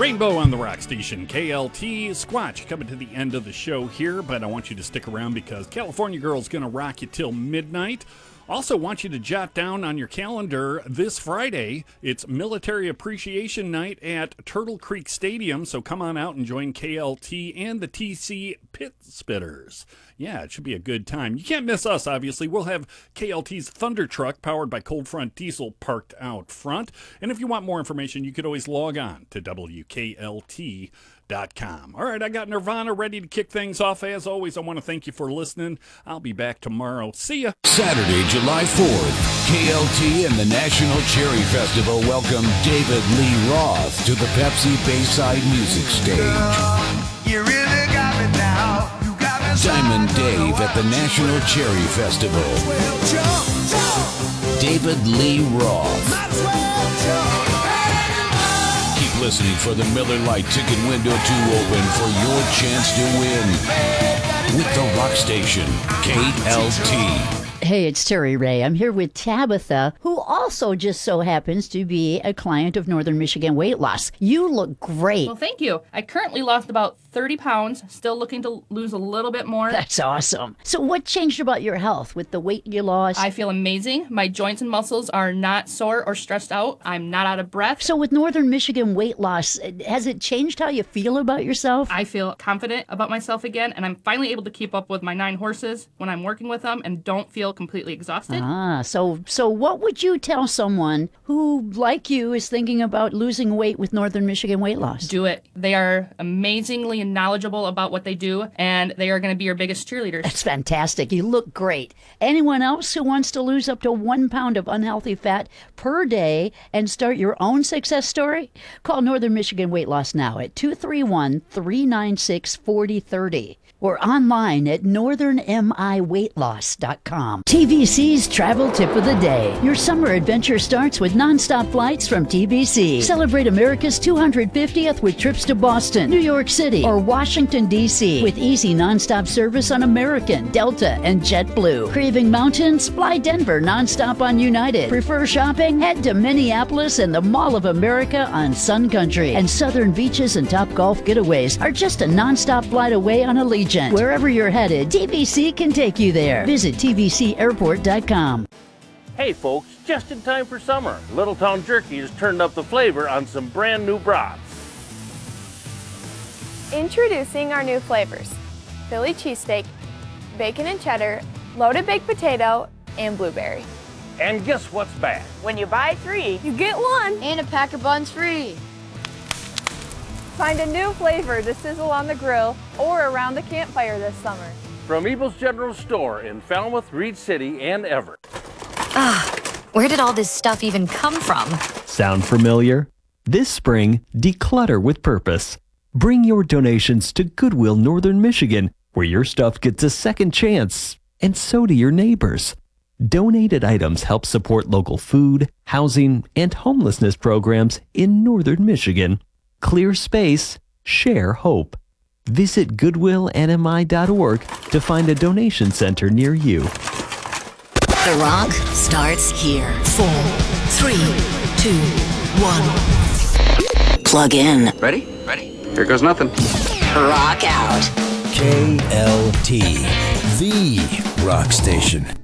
Rainbow on the Rock Station, KLT. Squatch coming to the end of the show here, but I want you to stick around because California Girl's going to rock you till midnight. Also want you to jot down on your calendar this Friday, it's Military Appreciation Night at Turtle Creek Stadium, so come on out and join KLT and the TC Pit Spitters. Yeah, it should be a good time. You can't miss us, obviously. We'll have KLT's Thunder Truck, powered by Cold Front Diesel, parked out front. And if you want more information, you could always log on to WKLT.com. All right, I got Nirvana ready to kick things off. As always, I want to thank you for listening. I'll be back tomorrow. See ya. Saturday, July 4th, KLT and the National Cherry Festival welcome David Lee Roth to the Pepsi Bayside Music Stage. You really got me now. You got me Diamond Dave at the National Cherry Festival. David Lee Roth. Keep listening for the Miller Lite ticket window to open for your chance to win with the Rock Station, KLT. Hey, it's Terry Ray. I'm here with Tabitha, who also just so happens to be a client of Northern Michigan Weight Loss. You look great. Well, thank you. I currently lost about 30 pounds, still looking to lose a little bit more. That's awesome. So what changed about your health with the weight you lost? I feel amazing. My joints and muscles are not sore or stressed out. I'm not out of breath. So with Northern Michigan Weight Loss, has it changed how you feel about yourself? I feel confident about myself again, and I'm finally able to keep up with my 9 horses when I'm working with them and don't feel completely exhausted. So what would you tell someone who, like you, is thinking about losing weight with Northern Michigan Weight Loss? Do it. They are amazingly knowledgeable about what they do, and they are going to be your biggest cheerleaders. That's fantastic. You look great. Anyone else who wants to lose up to 1 pound of unhealthy fat per day and start your own success story? Call Northern Michigan Weight Loss now at 231-396-4030 or online at northernmiweightloss.com. TBC's Travel Tip of the Day. Your summer adventure starts with nonstop flights from TBC. Celebrate America's 250th with trips to Boston, New York City, or Washington, D.C. with easy nonstop service on American, Delta, and JetBlue. Craving mountains? Fly Denver nonstop on United. Prefer shopping? Head to Minneapolis and the Mall of America on Sun Country. And southern beaches and top golf getaways are just a nonstop flight away on Allegiant. Wherever you're headed, TBC can take you there. Visit TBCAirport.com. Hey folks, just in time for summer, Littletown Jerky has turned up the flavor on some brand new brats. Introducing our new flavors: Philly cheesesteak, bacon and cheddar, loaded baked potato, and blueberry. And guess what's back? When you buy 3, you get 1. And a pack of buns free. Find a new flavor to sizzle on the grill or around the campfire this summer. From Ebel's General Store in Falmouth, Reed City, and Everett. Where did all this stuff even come from? Sound familiar? This spring, declutter with purpose. Bring your donations to Goodwill Northern Michigan, where your stuff gets a second chance, and so do your neighbors. Donated items help support local food, housing, and homelessness programs in Northern Michigan. Clear space, share hope. Visit goodwillnmi.org to find a donation center near you. The Rock starts here. 4, 3, 2, 1. Plug in. Ready? Here goes nothing. Rock out. KLT, the Rock Station.